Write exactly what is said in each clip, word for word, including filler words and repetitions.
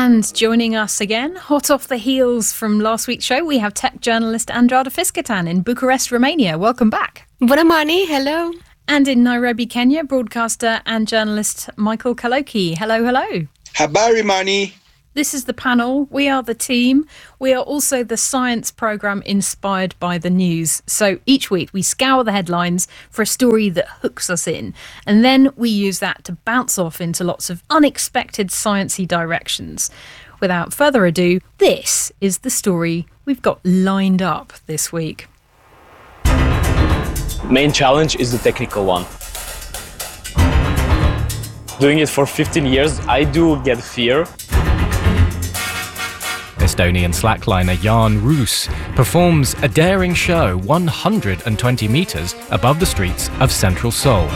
And joining us again, hot off the heels from last week's show, we have tech journalist Andrada Fiskertan in Bucharest, Romania. Welcome back. Bună, Mani. Hello. And in Nairobi, Kenya, broadcaster and journalist Michael Kaloki. Hello, hello. Habari, Mani. This is the panel. We are the team. We are also the science programme inspired by the news. So each week we scour the headlines for a story that hooks us in. And then we use that to bounce off into lots of unexpected sciencey directions. Without further ado, this is the story we've got lined up this week. Main challenge is the technical one. Doing it for fifteen years, I do get fear. Estonian slackliner Jaan Ruus performs a daring show one hundred twenty metres above the streets of central Seoul.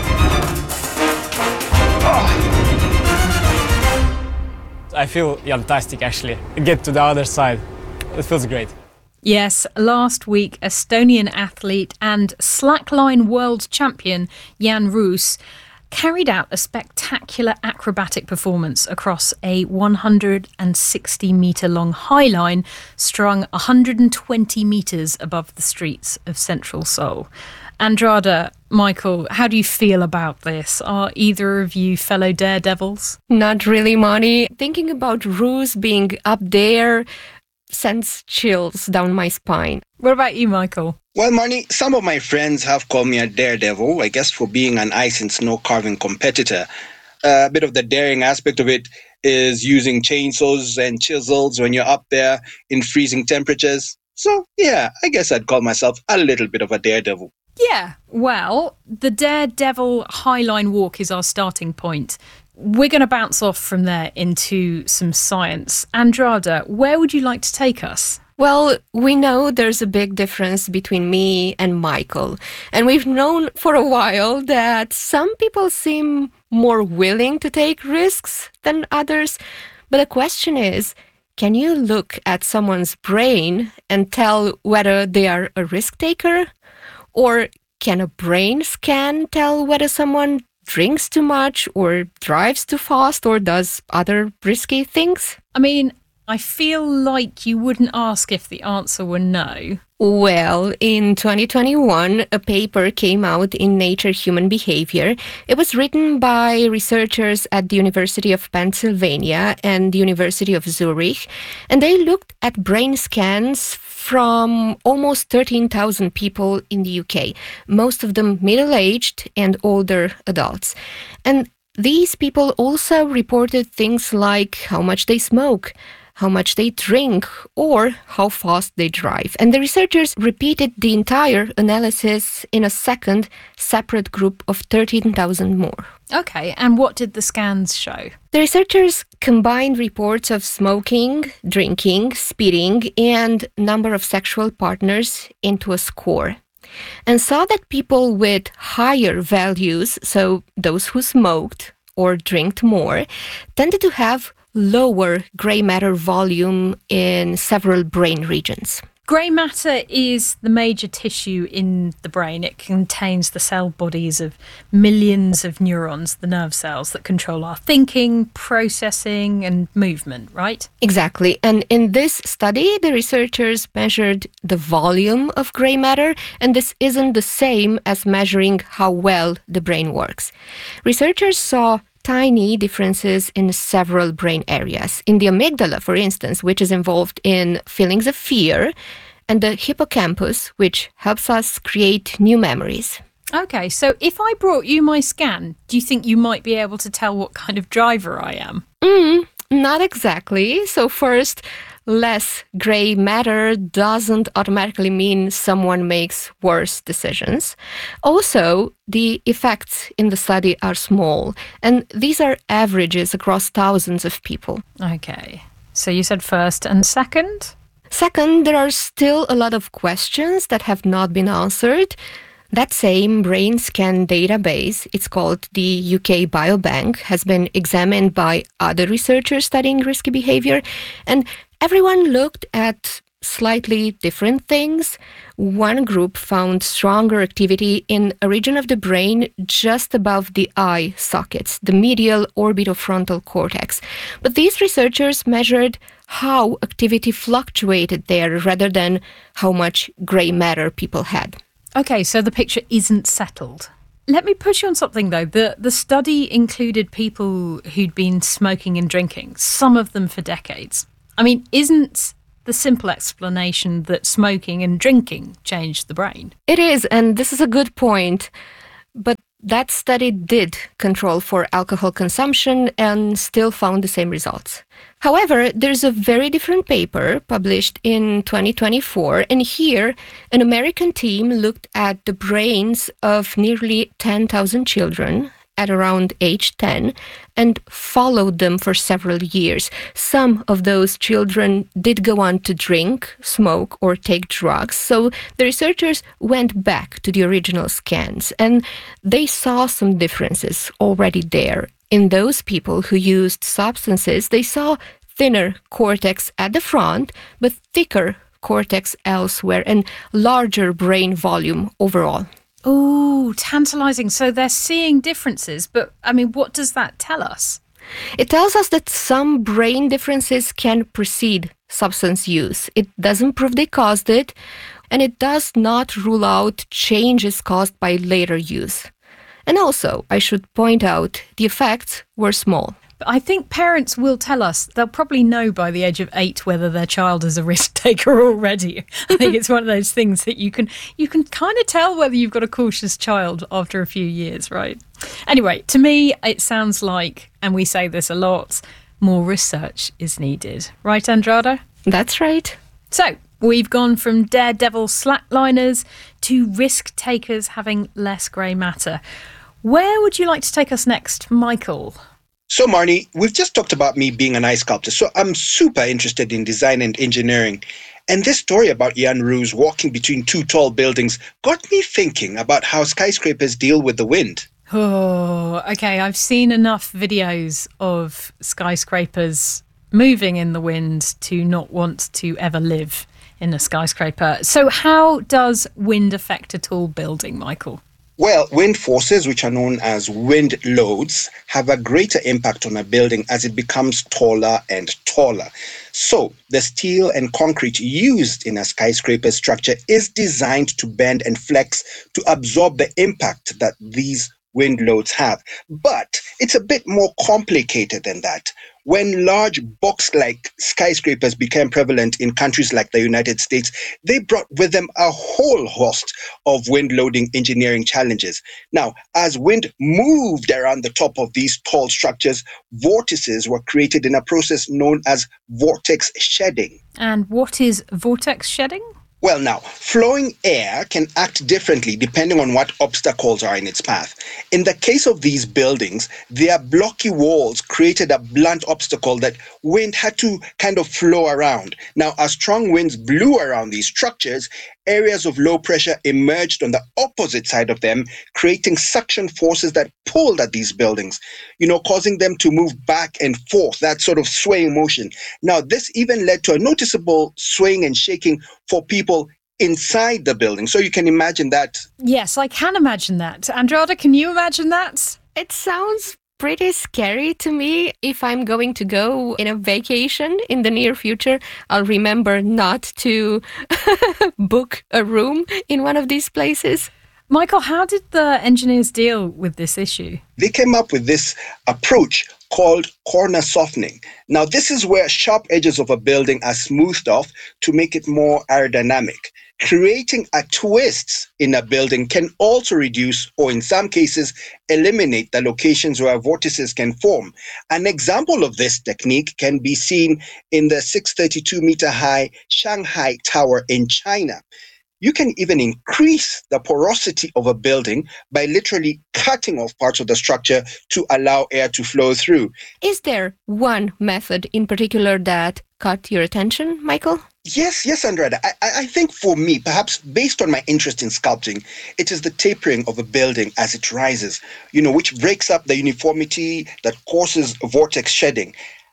I feel fantastic, actually. Get to the other side. It feels great. Yes, last week, Estonian athlete and slackline world champion Jaan Ruus carried out a spectacular acrobatic performance across a one hundred sixty metre long high line strung one hundred twenty metres above the streets of central Seoul. Andrada, Michael, how do you feel about this? Are either of you fellow daredevils? Not really, Mani. Thinking about Ruus being up there sends chills down my spine. What about you, Michael? Well, Mani, some of my friends have called me a daredevil, I guess, for being an ice and snow carving competitor. Uh, a bit of the daring aspect of it is using chainsaws and chisels when you're up there in freezing temperatures. So, yeah, I guess I'd call myself a little bit of a daredevil. Yeah, well, the Daredevil Highline Walk is our starting point. We're going to bounce off from there into some science. Andrada, where would you like to take us? Well, we know there's a big difference between me and Michael. And we've known for a while that some people seem more willing to take risks than others. But the question is, can you look at someone's brain and tell whether they are a risk taker? Or can a brain scan tell whether someone drinks too much or drives too fast or does other risky things? I mean, I feel like you wouldn't ask if the answer were no. Well, in twenty twenty-one, a paper came out in Nature Human Behavior. It was written by researchers at the University of Pennsylvania and the University of Zurich, and they looked at brain scans from almost thirteen thousand people in the U K, most of them middle-aged and older adults. And these people also reported things like how much they smoke, how much they drink, or how fast they drive. And the researchers repeated the entire analysis in a second separate group of thirteen thousand more. Okay, and what did the scans show? The researchers combined reports of smoking, drinking, speeding, and number of sexual partners into a score, and saw that people with higher values, so those who smoked or drank more, tended to have lower grey matter volume in several brain regions. Grey matter is the major tissue in the brain. It contains the cell bodies of millions of neurons, the nerve cells that control our thinking, processing and movement, right? Exactly. And in this study, the researchers measured the volume of grey matter, and this isn't the same as measuring how well the brain works. Researchers saw tiny differences in several brain areas. In the amygdala, for instance, which is involved in feelings of fear, and the hippocampus, which helps us create new memories. Okay, so if I brought you my scan, do you think you might be able to tell what kind of driver I am? Mm, not exactly. So first, less grey matter doesn't automatically mean someone makes worse decisions. Also, the effects in the study are small, and these are averages across thousands of people. Okay, so you said first and second? Second, there are still a lot of questions that have not been answered. That same brain scan database, it's called the U K Biobank, has been examined by other researchers studying risky behavior, and everyone looked at slightly different things. One group found stronger activity in a region of the brain just above the eye sockets, the medial orbitofrontal cortex. But these researchers measured how activity fluctuated there rather than how much grey matter people had. Okay, so the picture isn't settled. Let me push you on something, though. The, the study included people who'd been smoking and drinking, some of them for decades. I mean, isn't the simple explanation that smoking and drinking changed the brain? It is, and this is a good point. But that study did control for alcohol consumption and still found the same results. However, there's a very different paper published in twenty twenty-four, and here an American team looked at the brains of nearly ten thousand children at around age ten and followed them for several years. Some of those children did go on to drink, smoke, or take drugs. So the researchers went back to the original scans and they saw some differences already there. In those people who used substances, they saw thinner cortex at the front, but thicker cortex elsewhere and larger brain volume overall. Oh, tantalising. So they're seeing differences, but I mean, what does that tell us? It tells us that some brain differences can precede substance use. It doesn't prove they caused it, and it does not rule out changes caused by later use. And also, I should point out, the effects were small. But I think parents will tell us, they'll probably know by the age of eight whether their child is a risk taker already. I think it's one of those things that you can you can kind of tell whether you've got a cautious child after a few years, right? Anyway, to me, it sounds like, and we say this a lot, more research is needed. Right, Andrada? That's right. So, we've gone from daredevil slackliners to risk takers having less grey matter. Where would you like to take us next, Michael? So, Marnie, we've just talked about me being an ice sculptor, so I'm super interested in design and engineering. And this story about Jan Roos walking between two tall buildings got me thinking about how skyscrapers deal with the wind. Oh, okay. I've seen enough videos of skyscrapers moving in the wind to not want to ever live in a skyscraper. So how does wind affect a tall building, Michael? Well, wind forces, which are known as wind loads, have a greater impact on a building as it becomes taller and taller. So, the steel and concrete used in a skyscraper structure is designed to bend and flex to absorb the impact that these wind loads have. But it's a bit more complicated than that. When large box-like skyscrapers became prevalent in countries like the United States, they brought with them a whole host of wind-loading engineering challenges. Now, as wind moved around the top of these tall structures, vortices were created in a process known as vortex shedding. And what is vortex shedding? Well, now, flowing air can act differently depending on what obstacles are in its path. In the case of these buildings, their blocky walls created a blunt obstacle that wind had to kind of flow around. Now, as strong winds blew around these structures, areas of low pressure emerged on the opposite side of them, creating suction forces that pulled at these buildings, you know, causing them to move back and forth, that sort of swaying motion. Now, this even led to a noticeable swaying and shaking for people inside the building. So you can imagine that. Yes, I can imagine that. Andrada, can you imagine that? It sounds pretty scary to me. If I'm going to go in a vacation in the near future, I'll remember not to book a room in one of these places. Michael, how did the engineers deal with this issue? They came up with this approach called corner softening. Now, this is where sharp edges of a building are smoothed off to make it more aerodynamic. Creating a twist in a building can also reduce, or in some cases, eliminate the locations where vortices can form. An example of this technique can be seen in the six hundred thirty-two meter high Shanghai Tower in China. You can even increase the porosity of a building by literally cutting off parts of the structure to allow air to flow through. Is there one method in particular that caught your attention, Michael? Yes, yes, Andrada. I, I think for me, perhaps based on my interest in sculpting, it is the tapering of a building as it rises, you know, which breaks up the uniformity that causes vortex shedding.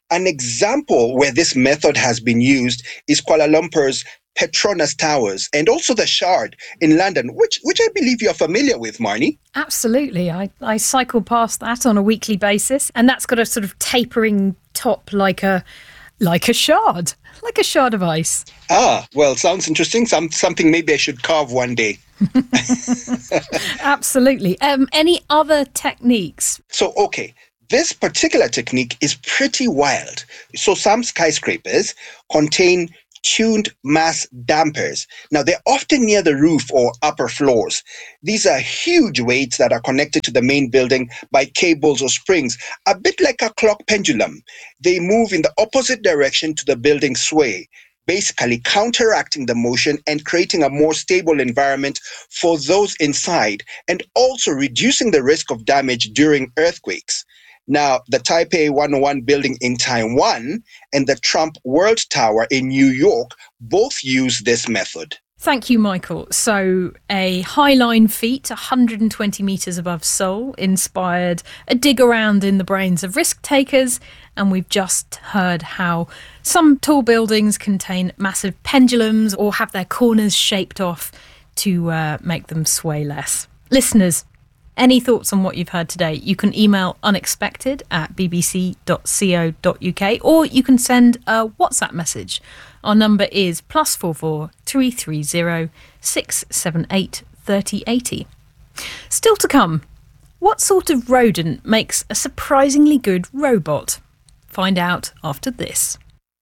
An example where this method has been used is Kuala Lumpur's Petronas Towers and also the Shard in London, which which I believe you're familiar with, Marnie. Absolutely. I, I cycle past that on a weekly basis, and that's got a sort of tapering top like a like a shard, like a shard of ice. Ah, well, sounds interesting. Some something maybe I should carve one day. Absolutely. Um, any other techniques? So, okay. This particular technique is pretty wild. So some skyscrapers contain tuned mass dampers. Now, they're often near the roof or upper floors. These are huge weights that are connected to the main building by cables or springs, a bit like a clock pendulum. They move in the opposite direction to the building's sway, basically counteracting the motion and creating a more stable environment for those inside, and also reducing the risk of damage during earthquakes. Now, the Taipei one oh one building in Taiwan and the Trump World Tower in New York both use this method. Thank you, Michael. So a Highline feat, one hundred twenty metres above Seoul, inspired a dig around in the brains of risk takers. And we've just heard how some tall buildings contain massive pendulums or have their corners shaped off to uh, make them sway less. Listeners, any thoughts on what you've heard today? You can email unexpected at b b c dot co dot u k or you can send a WhatsApp message. Our number is plus four four three three zero six seven eight thirty eighty. Still to come, what sort of rodent makes a surprisingly good robot? Find out after this.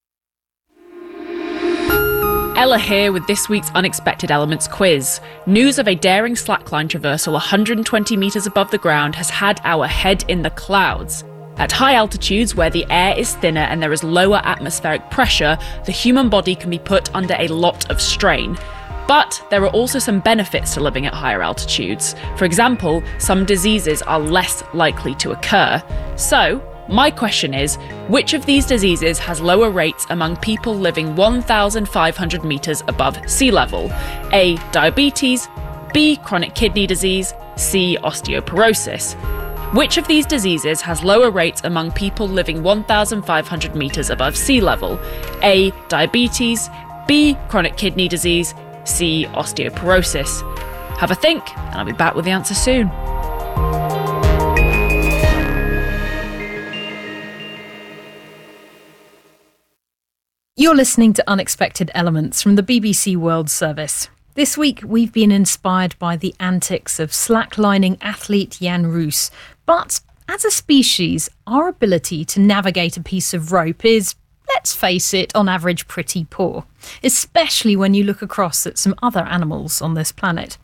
Ella here with this week's Unexpected Elements quiz. News of a daring slackline traversal one hundred twenty metres above the ground has had our head in the clouds. At high altitudes where the air is thinner and there is lower atmospheric pressure, the human body can be put under a lot of strain. But there are also some benefits to living at higher altitudes. For example, some diseases are less likely to occur. So, my question is, which of these diseases has lower rates among people living one thousand five hundred metres above sea level? A. Diabetes, B. Chronic kidney disease, C. Osteoporosis. Which of these diseases has lower rates among people living one thousand five hundred metres above sea level? A. Diabetes, B. Chronic kidney disease, C. Osteoporosis. Have a think, and I'll be back with the answer soon. You're listening to Unexpected Elements from the B B C World Service. This week, we've been inspired by the antics of slacklining athlete Jan Roos. But as a species, our ability to navigate a piece of rope is, let's face it, on average pretty poor, especially when you look across at some other animals on this planet.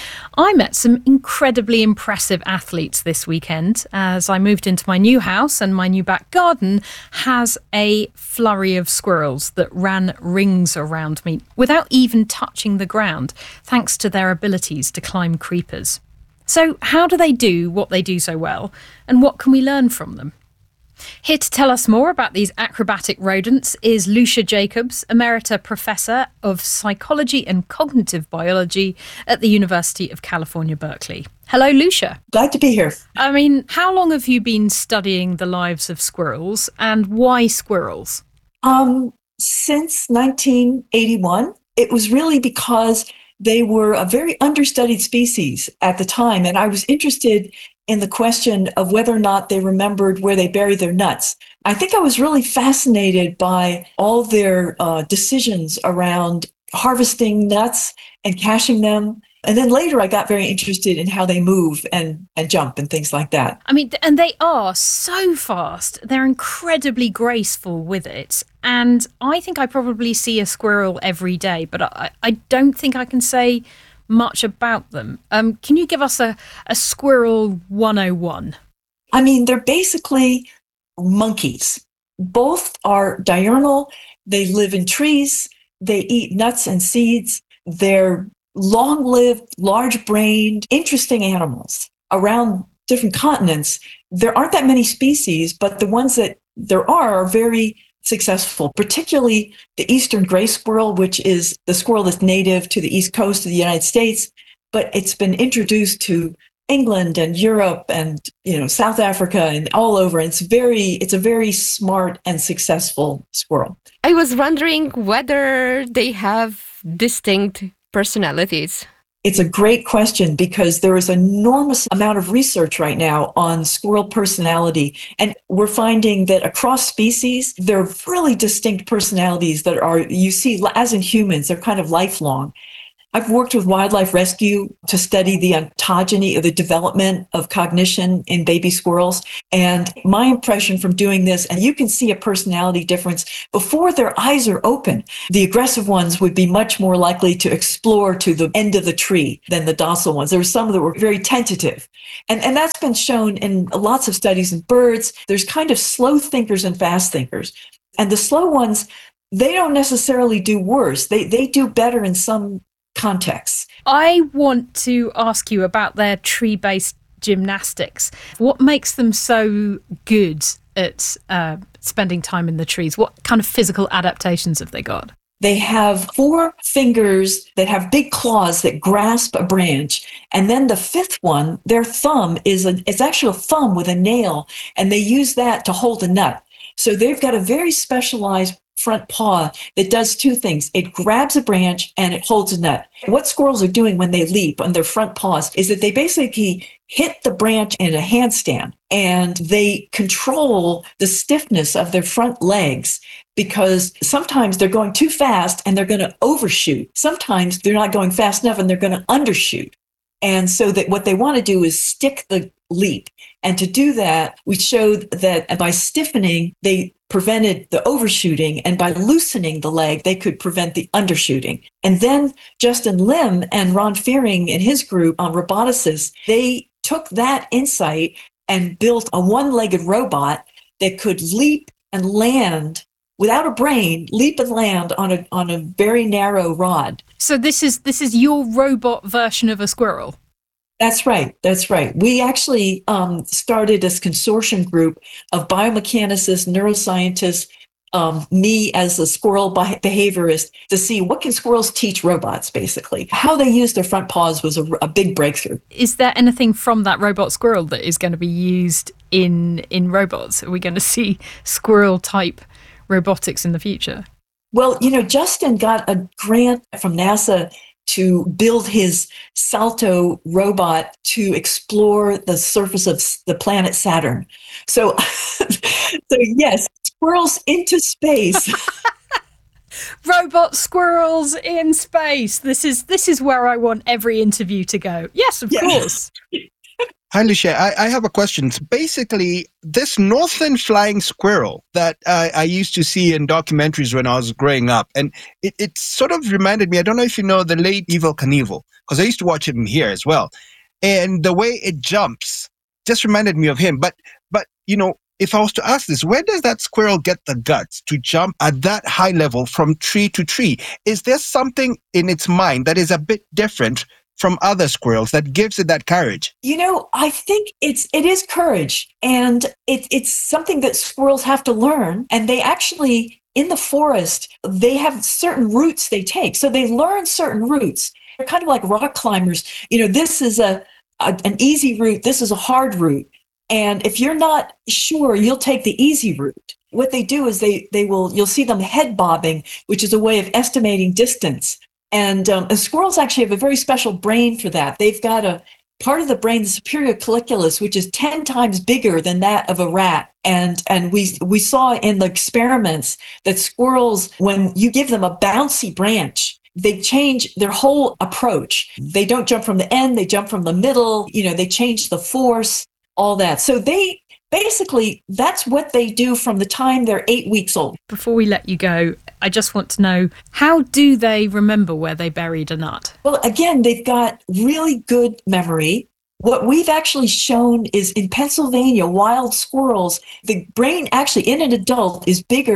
I met some incredibly impressive athletes this weekend as I moved into my new house, and my new back garden has a flurry of squirrels that ran rings around me without even touching the ground, thanks to their abilities to climb creepers. So how do they do what they do so well, and what can we learn from them? Here to tell us more about these acrobatic rodents is Lucia Jacobs, Emerita Professor of Psychology and Cognitive Biology at the University of California, Berkeley. Hello, Lucia. Glad to be here. I mean, how long have you been studying the lives of squirrels, and why squirrels? Um, since nineteen eighty-one. It was really because they were a very understudied species at the time, and I was interested in the question of whether or not they remembered where they buried their nuts. I think I was really fascinated by all their uh, decisions around harvesting nuts and caching them. And then later I got very interested in how they move and, and jump and things like that. I mean, and they are so fast. They're incredibly graceful with it. And I think I probably see a squirrel every day, but I, I don't think I can say much about them. Um, can you give us a, a squirrel one oh one? I mean, they're basically monkeys. Both are diurnal. They live in trees. They eat nuts and seeds. They're long-lived, large-brained, interesting animals. Around different continents, there aren't that many species, but the ones that there are are very successful, particularly the eastern gray squirrel, which is the squirrel that's native to the east coast of the United States, but it's been introduced to England and Europe and, you know, South Africa and all over. It's very, it's a very smart and successful squirrel. I was wondering whether they have distinct personalities. It's a great question because there is an enormous amount of research right now on squirrel personality. And we're finding that across species, there are really distinct personalities that are, you see, as in humans, they're kind of lifelong. I've worked with wildlife rescue to study the ontogeny or the development of cognition in baby squirrels. And my impression from doing this, and you can see a personality difference before their eyes are open. The aggressive ones would be much more likely to explore to the end of the tree than the docile ones. There were some that were very tentative. And, and that's been shown in lots of studies in birds. There's kind of slow thinkers and fast thinkers. And the slow ones, they don't necessarily do worse. They, they do better in some contexts. I want to ask you about their tree-based gymnastics. What makes them so good at uh, spending time in the trees? What kind of physical adaptations have they got? They have four fingers that have big claws that grasp a branch. And then the fifth one, their thumb, is a, it's actually a thumb with a nail, and they use that to hold a nut. So they've got a very specialized front paw that does two things. It grabs a branch and it holds a nut. What squirrels are doing when they leap on their front paws is that they basically hit the branch in a handstand, and they control the stiffness of their front legs, because sometimes they're going too fast and they're going to overshoot. Sometimes they're not going fast enough and they're going to undershoot. And so that what they want to do is stick the leap. And to do that, we showed that by stiffening, they prevented the overshooting, and by loosening the leg, they could prevent the undershooting. And then Justin Lim and Ron Fearing and his group on roboticists, they took that insight and built a one-legged robot that could leap and land without a brain, leap and land on a on a very narrow rod. So this is this is your robot version of a squirrel? That's right. That's right. We actually um, started this consortium group of biomecanicists, neuroscientists, um, me as a squirrel behaviorist, to see what can squirrels teach robots, basically. How they use their front paws was a, a big breakthrough. Is there anything from that robot squirrel that is going to be used in in robots? Are we going to see squirrel-type robotics in the future? Well, you know, Justin got a grant from NASA to build his Salto robot to explore the surface of the planet Saturn. So, so yes, squirrels into space. Robot squirrels in space. This is this is where I want every interview to go. Yes, of yes. course. Hi, Lucia. I, I have a question. So basically, this northern flying squirrel that uh, I used to see in documentaries when I was growing up, and it, it sort of reminded me, I don't know if you know the late Evel Knievel, because I used to watch him here as well. And the way it jumps just reminded me of him. But, but you know, if I was to ask this, where does that squirrel get the guts to jump at that high level from tree to tree? Is there something in its mind that is a bit different from other squirrels that gives it that courage? You know, I think it's it is courage, and it, it's something that squirrels have to learn. And they actually, in the forest, they have certain routes they take. So they learn certain routes. They're kind of like rock climbers. You know, this is a, a an easy route. This is a hard route. And if you're not sure, you'll take the easy route. What they do is they they will, you'll see them head bobbing, which is a way of estimating distance. And, um, and squirrels actually have a very special brain for that. They've got a part of the brain, the superior colliculus, which is ten times bigger than that of a rat. And and we we saw in the experiments that squirrels, when you give them a bouncy branch, they change their whole approach. They don't jump from the end, they jump from the middle, you know, they change the force, all that. So they basically, that's what they do from the time they're eight weeks old. Before we let you go, I just want to know, how do they remember where they buried a nut? Well, again, they've got really good memory. What we've actually shown is in Pennsylvania, wild squirrels, the brain actually in an adult is bigger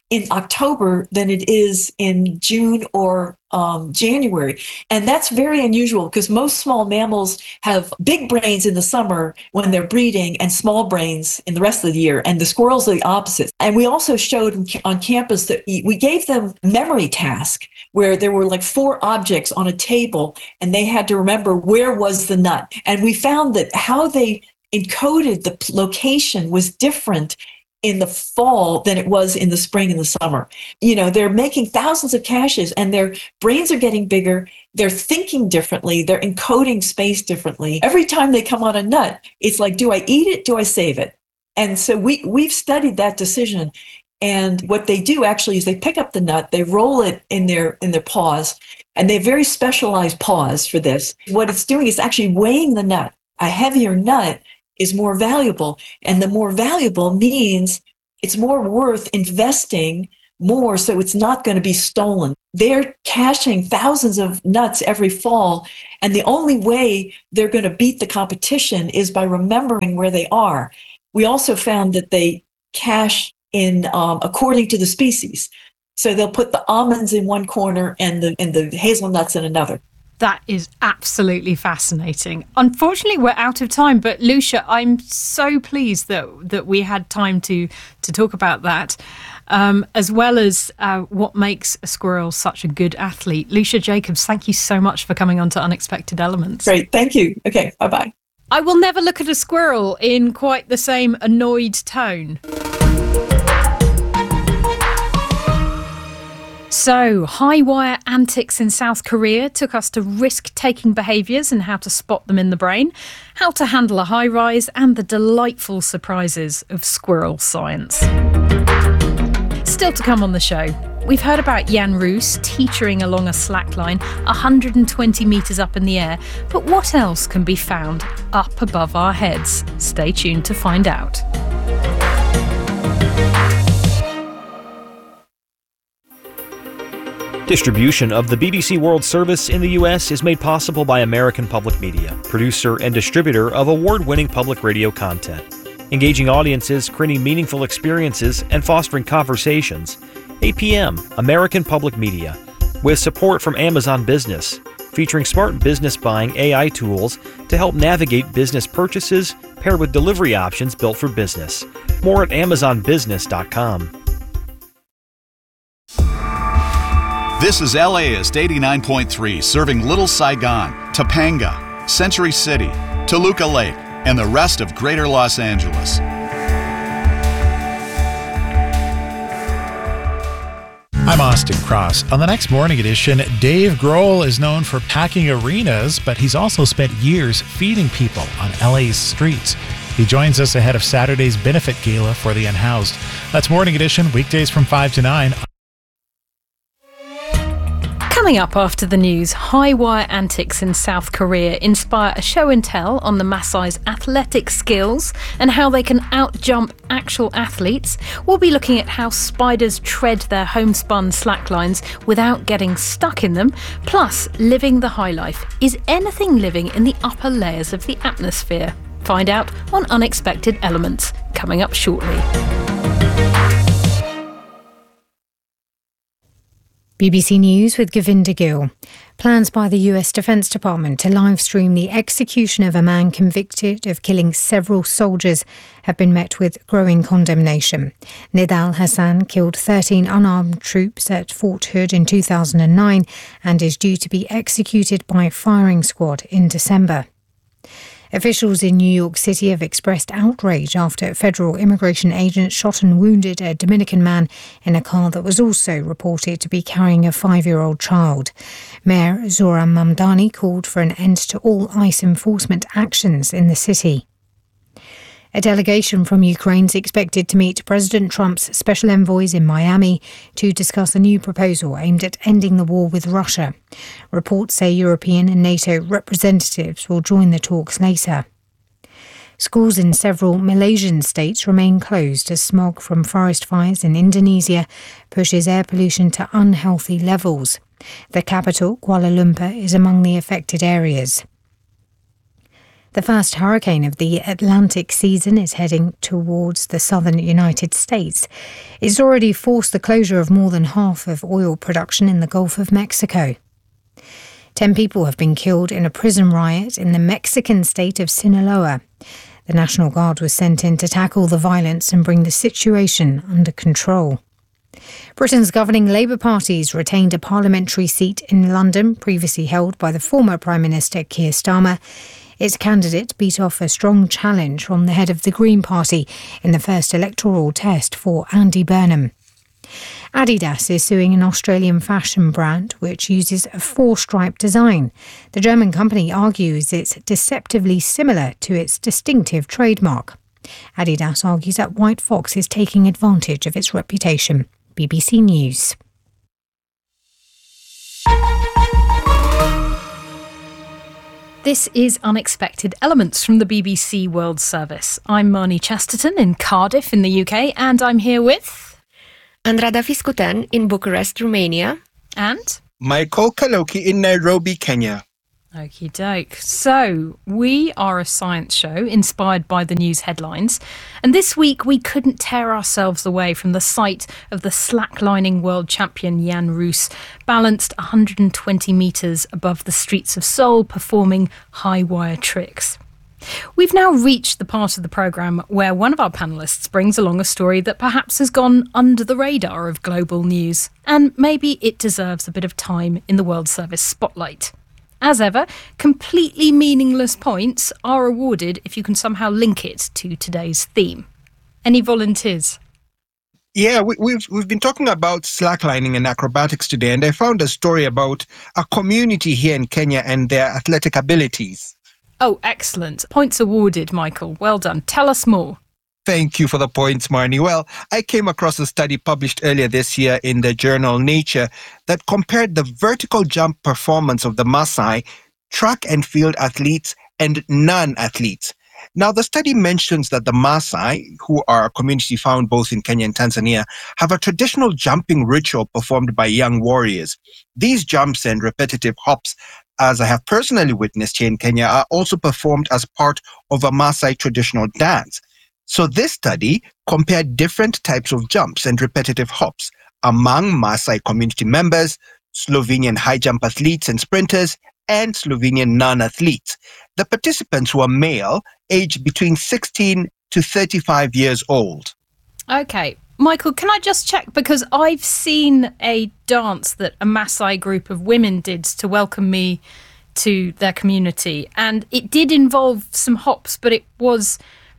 in October than it is in June or um, January. And that's very unusual because most small mammals have big brains in the summer when they're breeding and small brains in the rest of the year. And the squirrels are the opposite. And we also showed on campus that we gave them memory task where there were like four objects on a table and they had to remember where was the nut. And we found that how they encoded the location was different in the fall than it was in the spring and the summer. You know, they're making thousands of caches and their brains are getting bigger. They're thinking differently. They're encoding space differently. Every time they come on a nut, it's like, do I eat it? Do I save it? And so we, we've studied that decision. And what they do actually is they pick up the nut, they roll it in their in their paws, and they have very specialized paws for this. What it's doing is actually weighing the nut. A heavier nut is more valuable. And the more valuable means it's more worth investing more so it's not going to be stolen. They're caching thousands of nuts every fall. And the only way they're going to beat the competition is by remembering where they are. We also found that they cache in um, according to the species. So they'll put the almonds in one corner and the, and the hazelnuts in another. That is absolutely fascinating. Unfortunately, we're out of time, but Lucia, I'm so pleased that that we had time to to talk about that, um, as well as uh, what makes a squirrel such a good athlete. Lucia Jacobs, thank you so much for coming on to Unexpected Elements. Great, thank you. Okay, bye-bye. I will never look at a squirrel in quite the same annoyed tone. So, high wire antics in South Korea took us to risk-taking behaviours and how to spot them in the brain, how to handle a high-rise, and the delightful surprises of squirrel science. Still to come on the show, we've heard about Jan Roos teetering along a slackline one hundred twenty metres up in the air, but what else can be found up above our heads? Stay tuned to find out. Distribution of the B B C World Service in the U S is made possible by American Public Media, producer and distributor of award-winning public radio content. Engaging audiences, creating meaningful experiences, and fostering conversations. A P M, American Public Media, with support from Amazon Business, featuring smart business buying A I tools to help navigate business purchases paired with delivery options built for business. More at amazon business dot com. This is L A ist eighty-nine point three, serving Little Saigon, Topanga, Century City, Toluca Lake, and the rest of Greater Los Angeles. I'm Austin Cross. On the next Morning Edition, Dave Grohl is known for packing arenas, but he's also spent years feeding people on L A's streets. He joins us ahead of Saturday's benefit gala for the unhoused. That's Morning Edition, weekdays from five to nine. Coming up after the news, high wire antics in South Korea inspire a show and tell on the Maasai's athletic skills and how they can out-jump actual athletes. We'll be looking at how spiders tread their homespun slacklines without getting stuck in them. Plus, living the high life. Is anything living in the upper layers of the atmosphere? Find out on Unexpected Elements, coming up shortly. B B C News with Govinda Gill. Plans by the U S Defence Department to live stream the execution of a man convicted of killing several soldiers have been met with growing condemnation. Nidal Hassan killed thirteen unarmed troops at Fort Hood in two thousand nine and is due to be executed by a firing squad in December. Officials in New York City have expressed outrage after federal immigration agents shot and wounded a Dominican man in a car that was also reported to be carrying a five-year-old child. Mayor Zohran Mamdani called for an end to all ICE enforcement actions in the city. A delegation from Ukraine is expected to meet President Trump's special envoys in Miami to discuss a new proposal aimed at ending the war with Russia. Reports say European and NATO representatives will join the talks later. Schools in several Malaysian states remain closed as smog from forest fires in Indonesia pushes air pollution to unhealthy levels. The capital, Kuala Lumpur, is among the affected areas. The first hurricane of the Atlantic season is heading towards the southern United States. It's already forced the closure of more than half of oil production in the Gulf of Mexico. Ten people have been killed in a prison riot in the Mexican state of Sinaloa. The National Guard was sent in to tackle the violence and bring the situation under control. Britain's governing Labour parties retained a parliamentary seat in London, previously held by the former Prime Minister Keir Starmer. Its candidate beat off a strong challenge from the head of the Green Party in the first electoral test for Andy Burnham. Adidas is suing an Australian fashion brand which uses a four-stripe design. The German company argues it's deceptively similar to its distinctive trademark. Adidas argues that White Fox is taking advantage of its reputation. B B C News. This is Unexpected Elements from the B B C World Service. I'm Marnie Chesterton in Cardiff in the U K, and I'm here with... Andrada Fiscuten in Bucharest, Romania. And? Michael Kaloki in Nairobi, Kenya. Okie doke. So, we are a science show inspired by the news headlines, and this week we couldn't tear ourselves away from the sight of the slacklining world champion Jan Roos, balanced one hundred twenty metres above the streets of Seoul, performing high wire tricks. We've now reached the part of the programme where one of our panellists brings along a story that perhaps has gone under the radar of global news, and maybe it deserves a bit of time in the World Service spotlight. As ever, completely meaningless points are awarded if you can somehow link it to today's theme. Any volunteers? Yeah, we, we've we've been talking about slacklining and acrobatics today, and I found a story about a community here in Kenya and their athletic abilities. Oh, excellent. Points awarded, Michael. Well done. Tell us more. Thank you for the points, Marnie. Well, I came across a study published earlier this year in the journal Nature that compared the vertical jump performance of the Maasai, track and field athletes, and non-athletes. Now, the study mentions that the Maasai, who are a community found both in Kenya and Tanzania, have a traditional jumping ritual performed by young warriors. These jumps and repetitive hops, as I have personally witnessed here in Kenya, are also performed as part of a Maasai traditional dance. So this study compared different types of jumps and repetitive hops among Maasai community members, Slovenian high jump athletes and sprinters, and Slovenian non-athletes. The participants were male, aged between sixteen to thirty-five years old. Okay. Michael, can I just check? Because I've seen a dance that a Maasai group of women did to welcome me to their community, and it did involve some hops, but it was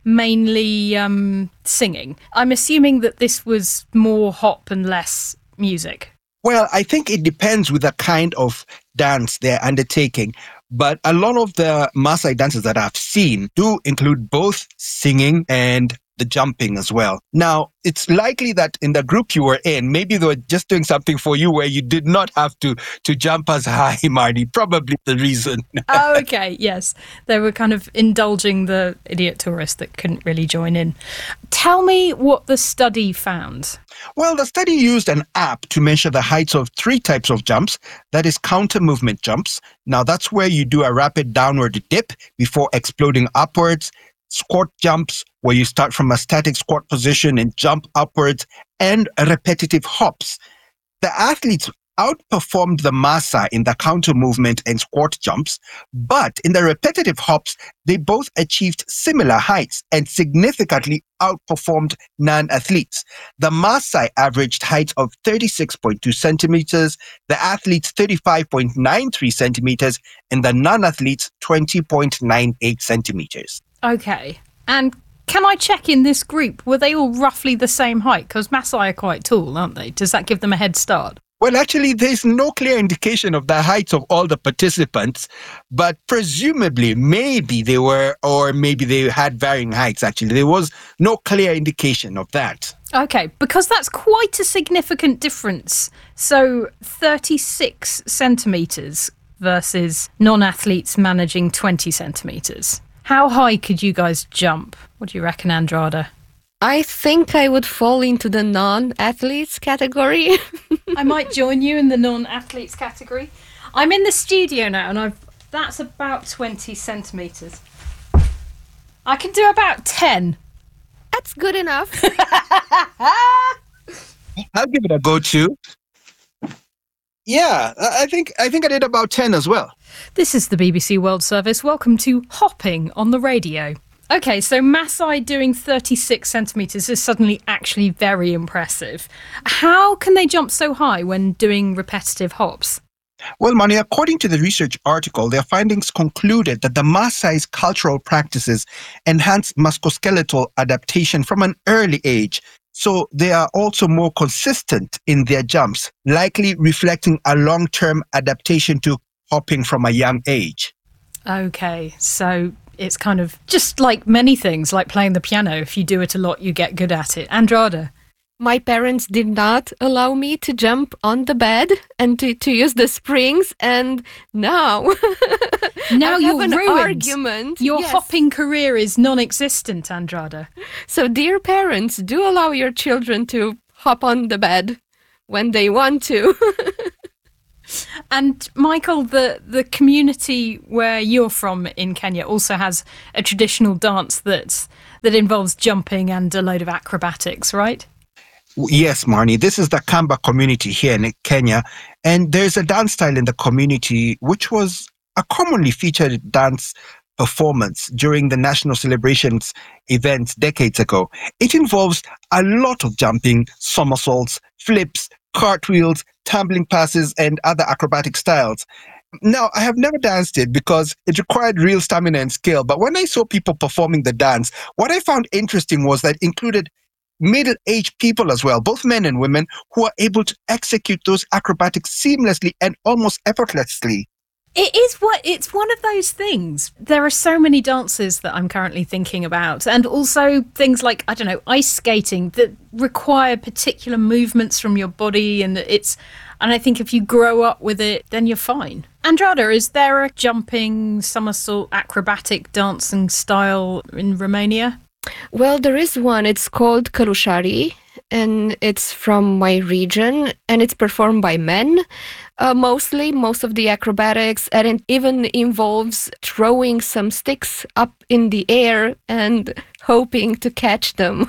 mainly um, singing. I'm assuming that this was more hop and less music. Well, I think it depends with the kind of dance they're undertaking. But a lot of the Maasai dances that I've seen do include both singing and the jumping as well. Now, it's likely that in the group you were in, maybe they were just doing something for you where you did not have to, to jump as high, Marnie. Probably the reason. Oh, okay. Yes. They were kind of indulging the idiot tourist that couldn't really join in. Tell me what the study found. Well, the study used an app to measure the heights of three types of jumps. That is counter movement jumps. Now, that's where you do a rapid downward dip before exploding upwards. Squat jumps, where you start from a static squat position and jump upwards, and repetitive hops. The athletes outperformed the Maasai in the counter movement and squat jumps, but in the repetitive hops, they both achieved similar heights and significantly outperformed non-athletes. The Maasai averaged heights of thirty-six point two centimeters, the athletes thirty-five point nine three centimeters, and the non-athletes twenty point nine eight centimeters. Okay. And can I check in this group, were they all roughly the same height? Because Maasai are quite tall, aren't they? Does that give them a head start? Well, actually, there's no clear indication of the heights of all the participants, but presumably, maybe they were, or maybe they had varying heights, actually. There was no clear indication of that. Okay, because that's quite a significant difference. So thirty-six centimetres versus non-athletes managing twenty centimetres. How high could you guys jump? What do you reckon, Andrada? I think I would fall into the non-athletes category. I might join you in the non-athletes category. I'm in the studio now, and I've that's about twenty centimetres. I can do about ten. That's good enough. I'll give it a go too. Yeah, I think I think I did about ten as well. This is the B B C World Service. Welcome to Hopping on the Radio. Okay, so Maasai doing thirty-six centimetres is suddenly actually very impressive. How can they jump so high when doing repetitive hops? Well, Mani, according to the research article, their findings concluded that the Maasai's cultural practices enhance musculoskeletal adaptation from an early age. So they are also more consistent in their jumps, likely reflecting a long-term adaptation to hopping from a young age. Okay, so it's kind of just like many things, like playing the piano. If you do it a lot, you get good at it. Andrada? My parents did not allow me to jump on the bed and to, to use the springs, and now now I you're have an ruined. argument. Your Yes. hopping career is non-existent, Andrada. So, dear parents, do allow your children to hop on the bed when they want to. And Michael, the, the community where you're from in Kenya also has a traditional dance that's, that involves jumping and a load of acrobatics, right? Yes, Marnie, this is the Kamba community here in Kenya, and there's a dance style in the community which was a commonly featured dance performance during the national celebrations events decades ago. It involves a lot of jumping, somersaults, flips, cartwheels, tumbling passes, and other acrobatic styles. Now, I have never danced it because it required real stamina and skill, but when I saw people performing the dance, what I found interesting was that it included middle-aged people as well, both men and women, who are able to execute those acrobatics seamlessly and almost effortlessly. It is what it's one of those things. There are so many dances that I'm currently thinking about, and also things like, I don't know, ice skating that require particular movements from your body, and it's and I think if you grow up with it, then you're fine. Andrada, is there a jumping, somersault, acrobatic dancing style in Romania? Well, there is one. It's called Kalushari, and it's from my region, and it's performed by men. Uh, mostly, most of the acrobatics, and it even involves throwing some sticks up in the air and hoping to catch them.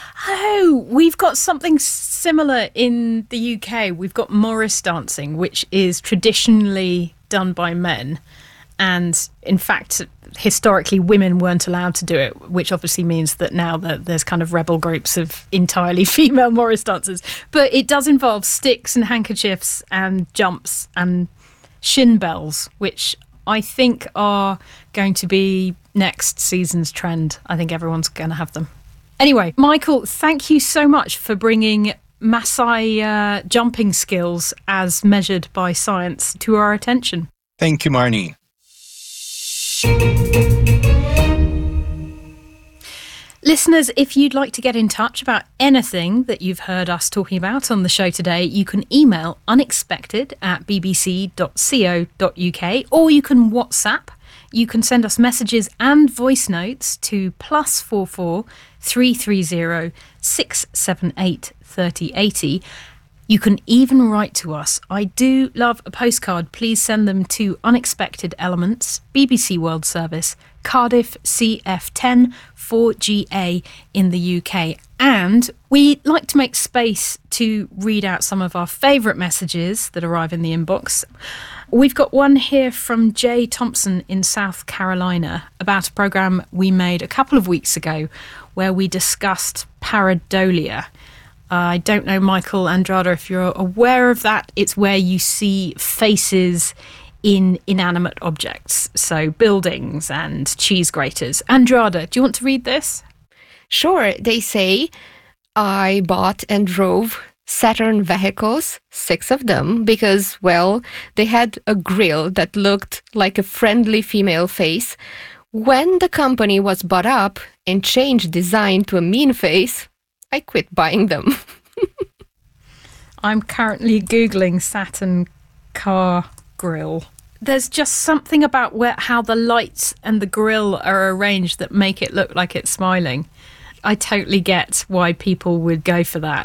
Oh, we've got something similar in the U K. We've got Morris dancing, which is traditionally done by men. And in fact, historically, women weren't allowed to do it, which obviously means that now that there's kind of rebel groups of entirely female Morris dancers. But it does involve sticks and handkerchiefs and jumps and shin bells, which I think are going to be next season's trend. I think everyone's going to have them. Anyway, Michael, thank you so much for bringing Maasai uh, jumping skills as measured by science to our attention. Thank you, Marnie. Listeners, if you'd like to get in touch about anything that you've heard us talking about on the show today, you can email unexpected at b b c dot co dot u k, or you can WhatsApp. You can send us messages and voice notes to plus four four three three zero six seven eight thirty eighty. You can even write to us. I do love a postcard. Please send them to Unexpected Elements, B B C World Service, Cardiff C F ten four G A in the U K. And we like to make space to read out some of our favourite messages that arrive in the inbox. We've got one here from Jay Thompson in South Carolina about a programme we made a couple of weeks ago where we discussed pareidolia. I don't know, Michael, Andrada, if you're aware of that. It's where you see faces in inanimate objects, so buildings and cheese graters. Andrada, do you want to read this? Sure. They say, I bought and drove Saturn vehicles, six of them, because, well, they had a grill that looked like a friendly female face. When the company was bought up and changed design to a mean face, I quit buying them. I'm currently Googling Saturn car grill. There's just something about where how the lights and the grill are arranged that make it look like it's smiling. I totally get why people would go for that.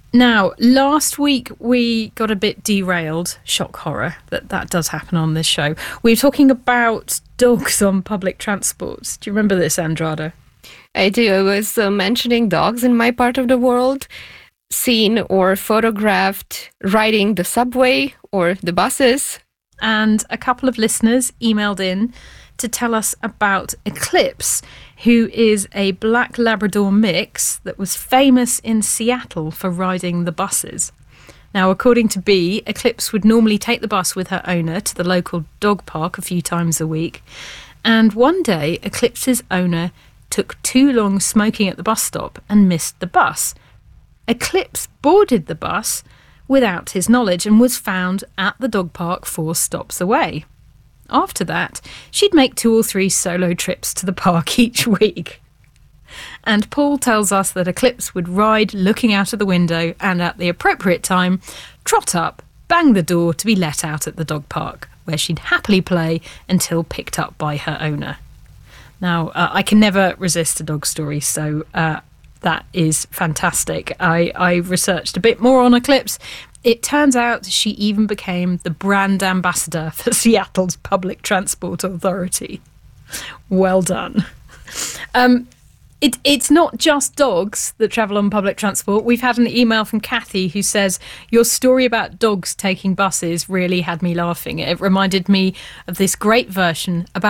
Now, last week we got a bit derailed. Shock horror, that that does happen on this show. We were talking about dogs on public transport. Do you remember this, Andrada? I do. I was uh, mentioning dogs in my part of the world, seen or photographed riding the subway or the buses. And a couple of listeners emailed in to tell us about Eclipse, who is a black Labrador mix that was famous in Seattle for riding the buses. Now, according to B, Eclipse would normally take the bus with her owner to the local dog park a few times a week. And one day, Eclipse's owner took too long smoking at the bus stop and missed the bus. Eclipse boarded the bus without his knowledge and was found at the dog park four stops away. After that, she'd make two or three solo trips to the park each week. And Paul tells us that Eclipse would ride looking out of the window and at the appropriate time, trot up, bang the door to be let out at the dog park, where she'd happily play until picked up by her owner. Now, uh, I can never resist a dog story, so uh, that is fantastic. I, I researched a bit more on Eclipse. It turns out she even became the brand ambassador for Seattle's Public Transport Authority. Well done. Um, it, it's not just dogs that travel on public transport. We've had an email from Kathy who says, your story about dogs taking buses really had me laughing. It reminded me of this great version about